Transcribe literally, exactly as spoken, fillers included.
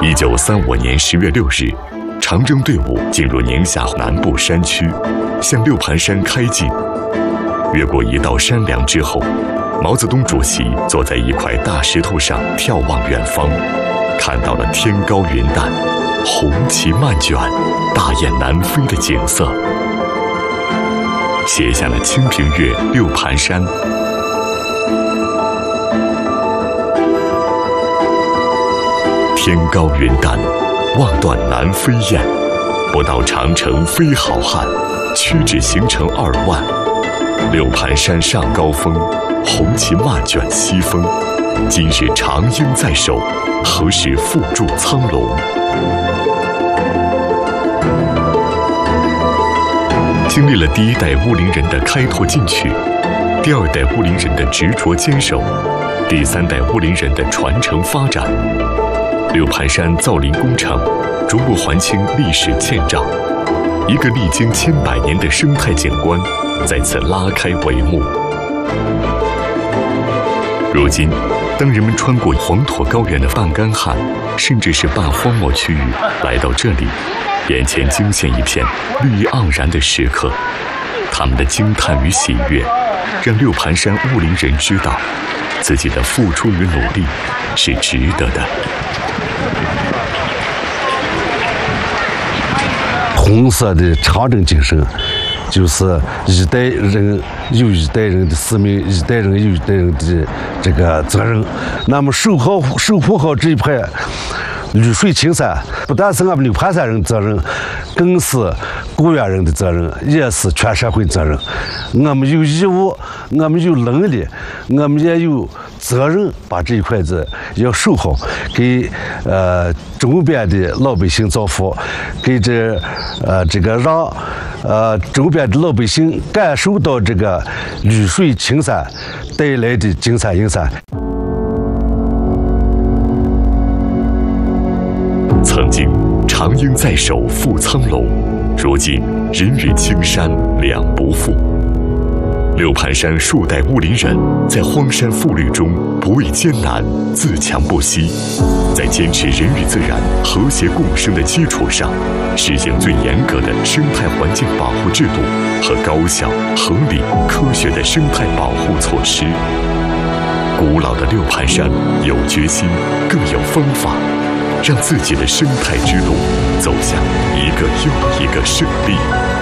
一九三五年十月六日，长征队伍进入宁夏南部山区，向六盘山开进。越过一道山梁之后，毛泽东主席坐在一块大石头上眺望远方，看到了天高云淡、红旗漫卷、大雁南飞的景色，写下了《清平乐·六盘山》。天高云淡，望断南飞雁。不到长城非好汉，屈指行程二万。六盘山上高峰，红旗漫卷西风。今日长鹰在手，何时复驻苍龙？经历了第一代乌林人的开拓进取，第二代乌林人的执着坚守，第三代乌林人的传承发展，六盘山造林工程逐步还清历史欠账，一个历经千百年的生态景观再次拉开帷幕。如今，当人们穿过黄土高原的半干旱，甚至是半荒漠区域，来到这里，眼前惊现一片绿意盎然的时刻，他们的惊叹与喜悦，让六盘山乌林人知道，自己的付出与努力是值得的。 红色的长征精神，就是一代人有一代人的使命，一代人有一代人的这个责任。那么守好守护好这一块绿水青山，不但是俺们六盘山人的责任，更是古原人的责任，也是全社会责任。我们有义务，我们有能力，我们也有责任把这一块子要守好，给呃周边的老百姓造福，给这呃这个让呃周边的老百姓感受到这个绿水青山带来的金山银山。 曾经长鹰在手复苍龙，如今人与青山两不负。六盘山数代乌林人在荒山富绿中不畏艰难，自强不息，在坚持人与自然和谐共生的基础上，实行最严格的生态环境保护制度和高效、合理、科学的生态保护措施。古老的六盘山有决心，更有方法，让自己的生态之路走向一个又一个胜利。